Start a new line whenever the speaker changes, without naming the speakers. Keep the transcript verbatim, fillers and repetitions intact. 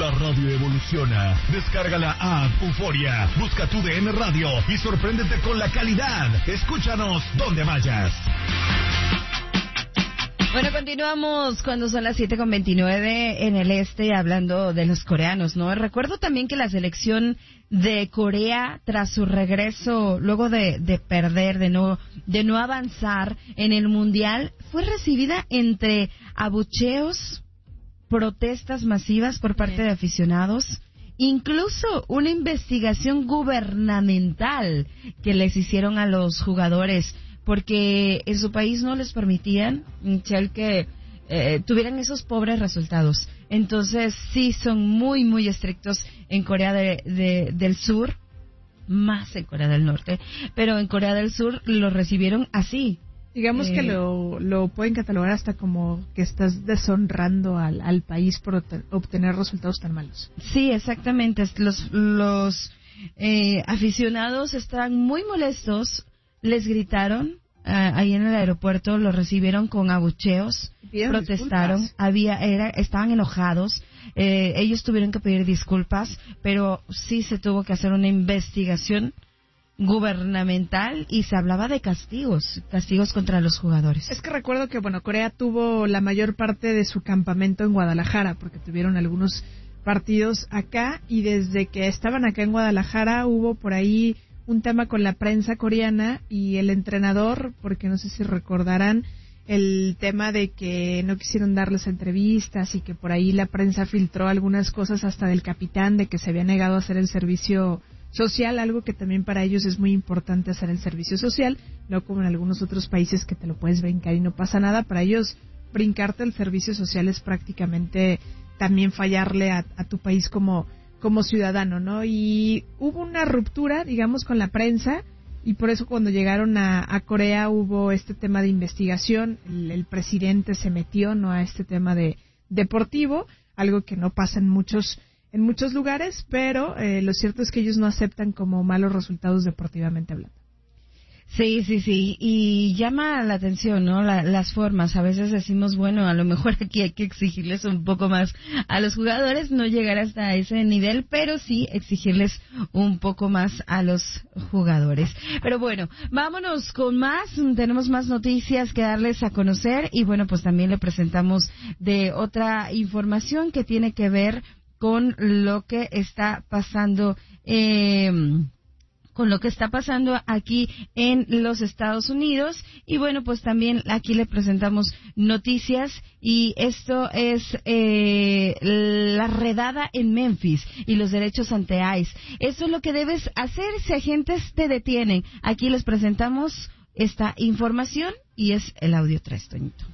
La radio evoluciona. Descarga la app Euforia. Busca tu D N Radio y sorpréndete con la calidad. Escúchanos donde vayas.
Bueno, continuamos cuando son las siete con veintinueve en el este, hablando de los coreanos, ¿no? Recuerdo también que la selección de Corea, tras su regreso, luego de, de perder, de no, de no avanzar en el Mundial, fue recibida entre abucheos, protestas masivas por parte de aficionados, incluso una investigación gubernamental que les hicieron a los jugadores, porque en su país no les permitían, Michelle, que eh, tuvieran esos pobres resultados. Entonces, sí, son muy, muy estrictos en Corea de, de, del Sur, más en Corea del Norte, pero en Corea del Sur lo recibieron así.
Digamos eh, que lo, lo pueden catalogar hasta como que estás deshonrando al, al país por obtener resultados tan malos.
Sí, exactamente. Los, los eh, aficionados estaban muy molestos. Les gritaron uh, ahí en el aeropuerto, los recibieron con abucheos, protestaron, disculpas. había era estaban enojados, eh, ellos tuvieron que pedir disculpas, pero sí se tuvo que hacer una investigación gubernamental y se hablaba de castigos, castigos contra los jugadores.
Es que recuerdo que, bueno, Corea tuvo la mayor parte de su campamento en Guadalajara, porque tuvieron algunos partidos acá, y desde que estaban acá en Guadalajara hubo por ahí un tema con la prensa coreana y el entrenador, porque no sé si recordarán el tema de que no quisieron darles entrevistas y que por ahí la prensa filtró algunas cosas hasta del capitán, de que se había negado a hacer el servicio social, algo que también para ellos es muy importante, hacer el servicio social, no como en algunos otros países que te lo puedes brincar y no pasa nada. Para ellos brincarte el servicio social es prácticamente también fallarle a, a tu país como como ciudadano, ¿no? Y hubo una ruptura, digamos, con la prensa, y por eso cuando llegaron a, a Corea hubo este tema de investigación, el, el presidente se metió, ¿no?, a este tema de deportivo, algo que no pasa en muchos en muchos lugares, pero eh, lo cierto es que ellos no aceptan como malos resultados deportivamente hablando.
Sí, sí, sí, y llama la atención, ¿no? La, las formas. A veces decimos, bueno, a lo mejor aquí hay que exigirles un poco más a los jugadores, no llegar hasta ese nivel, pero sí exigirles un poco más a los jugadores. Pero bueno, vámonos con más, tenemos más noticias que darles a conocer, y bueno, pues también le presentamos de otra información que tiene que ver con lo que está pasando eh con lo que está pasando aquí en los Estados Unidos. Y bueno, pues también aquí le presentamos noticias, y esto es eh, la redada en Memphis y los derechos ante ICE. Eso es lo que debes hacer si agentes te detienen. Aquí les presentamos esta información y es el audio tres, Toñito.